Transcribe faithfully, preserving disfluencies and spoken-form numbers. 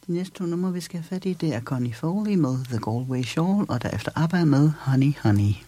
De næste to numre, vi skal have fat i, det er Connie Foley med The Galway Shawl, og derefter arbejde med Honey Honey.